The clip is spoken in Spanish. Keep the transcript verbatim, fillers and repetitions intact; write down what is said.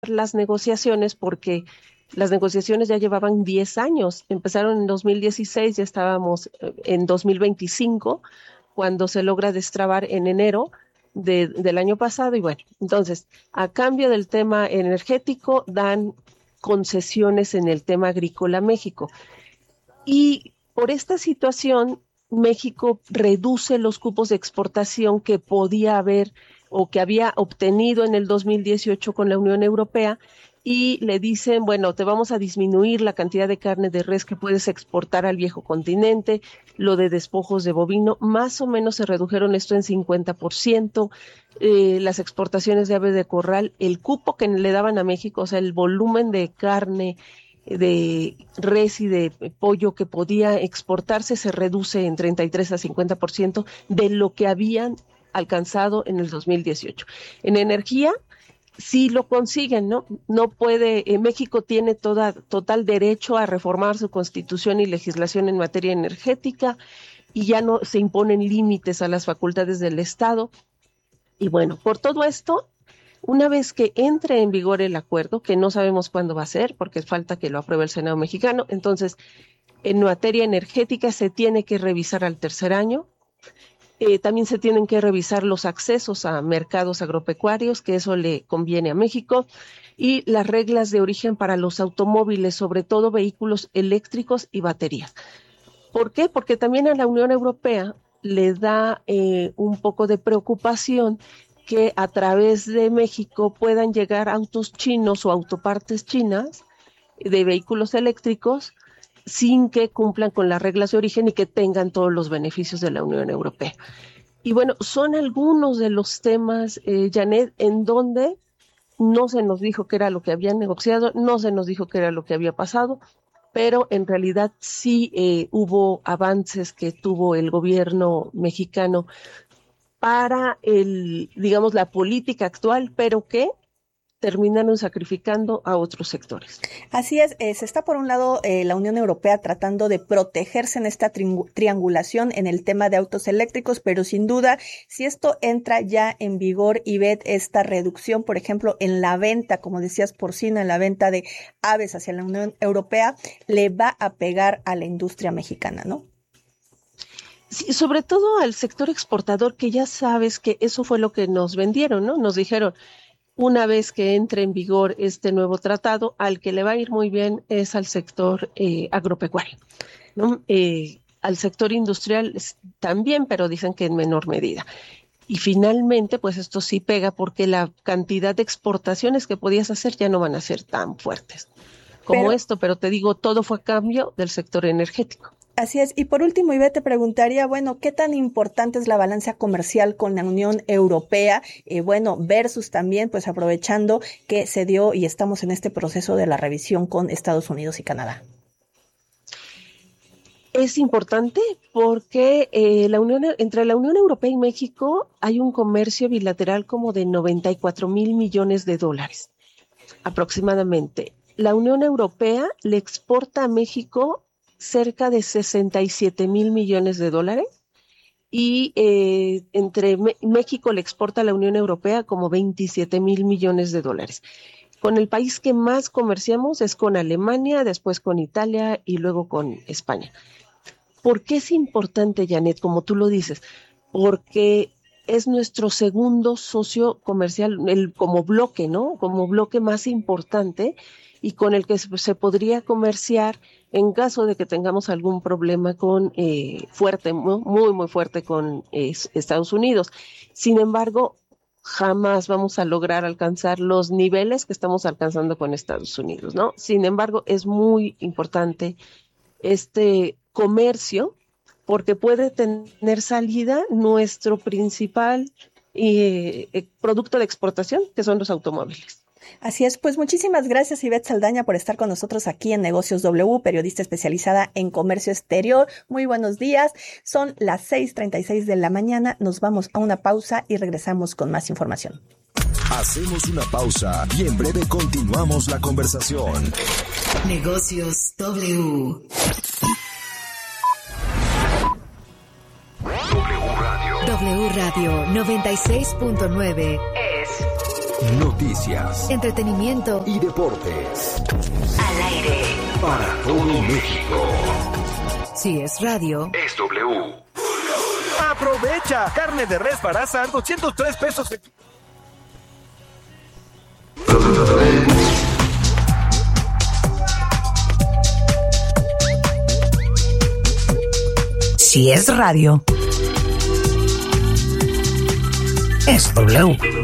las negociaciones porque las negociaciones ya llevaban diez años, empezaron en dos mil dieciséis, ya estábamos en dos mil veinticinco, cuando se logra destrabar en enero de, del año pasado, y bueno, entonces, a cambio del tema energético, dan concesiones en el tema agrícola a México. Y por esta situación, México reduce los cupos de exportación que podía haber o que había obtenido en el dos mil dieciocho con la Unión Europea, y le dicen, bueno, te vamos a disminuir la cantidad de carne de res que puedes exportar al viejo continente, lo de despojos de bovino, más o menos se redujeron esto en cincuenta por ciento, eh, las exportaciones de aves de corral, el cupo que le daban a México, o sea, el volumen de carne de res y de pollo que podía exportarse se reduce en treinta y tres a cincuenta por ciento de lo que habían alcanzado en el dos mil dieciocho. En energía, sí lo consiguen, ¿no? No puede, eh, México tiene toda, total derecho a reformar su constitución y legislación en materia energética, y ya no se imponen límites a las facultades del Estado. Y bueno, por todo esto, una vez que entre en vigor el acuerdo, que no sabemos cuándo va a ser, porque falta que lo apruebe el Senado mexicano, entonces, en materia energética se tiene que revisar al tercer año. Eh, también se tienen que revisar los accesos a mercados agropecuarios, que eso le conviene a México, y las reglas de origen para los automóviles, sobre todo vehículos eléctricos y baterías. ¿Por qué? Porque también a la Unión Europea le da eh, un poco de preocupación que a través de México puedan llegar autos chinos o autopartes chinas de vehículos eléctricos sin que cumplan con las reglas de origen y que tengan todos los beneficios de la Unión Europea. Y bueno, son algunos de los temas, eh, Janet, en donde no se nos dijo qué era lo que habían negociado, no se nos dijo qué era lo que había pasado, pero en realidad sí eh, hubo avances que tuvo el gobierno mexicano para el, digamos, la política actual, pero que terminaron sacrificando a otros sectores. Así es, eh, se está por un lado eh, la Unión Europea tratando de protegerse en esta tri- triangulación en el tema de autos eléctricos, pero sin duda, si esto entra ya en vigor, Ivette, esta reducción, por ejemplo, en la venta, como decías, porcina, en la venta de aves hacia la Unión Europea, le va a pegar a la industria mexicana, ¿no? Sí, sobre todo al sector exportador, que ya sabes que eso fue lo que nos vendieron, ¿no? Nos dijeron, una vez que entre en vigor este nuevo tratado, al que le va a ir muy bien es al sector eh, agropecuario, ¿no? Eh, al sector industrial también, pero dicen que en menor medida. Y finalmente, pues esto sí pega porque la cantidad de exportaciones que podías hacer ya no van a ser tan fuertes como pero, esto, pero te digo, todo fue a cambio del sector energético. Así es. Y por último, Ivette, te preguntaría, bueno, ¿qué tan importante es la balanza comercial con la Unión Europea? Eh, bueno, versus también, pues aprovechando que se dio y estamos en este proceso de la revisión con Estados Unidos y Canadá. Es importante porque eh, la Unión, entre la Unión Europea y México hay un comercio bilateral como de noventa y cuatro mil millones de dólares, aproximadamente. La Unión Europea le exporta a México cerca de sesenta y siete mil millones de dólares y eh, entre Me- México le exporta a la Unión Europea como veintisiete mil millones de dólares. Con el país que más comerciamos es con Alemania, después con Italia y luego con España. ¿Por qué es importante, Janet, como tú lo dices? Porque es nuestro segundo socio comercial, el, como bloque, ¿no? Como bloque más importante y con el que se, se podría comerciar en caso de que tengamos algún problema con eh, fuerte, muy, muy, muy fuerte con eh, Estados Unidos. Sin embargo, jamás vamos a lograr alcanzar los niveles que estamos alcanzando con Estados Unidos, ¿no? Sin embargo, es muy importante este comercio porque puede tener salida nuestro principal eh, eh, producto de exportación, que son los automóviles. Así es, pues muchísimas gracias, Ivette Saldaña, por estar con nosotros aquí en Negocios W, periodista especializada en comercio exterior. Muy buenos días, son las seis treinta y seis de la mañana, nos vamos a una pausa y regresamos con más información. Hacemos una pausa y en breve continuamos la conversación. Negocios W. W Radio. W Radio noventa y seis punto nueve es Noticias, entretenimiento y deportes. al aire. Para todo México. Si es radio, Es W. ¡Aprovecha! Carne de res para asar, doscientos tres pesos. si es radio, es W.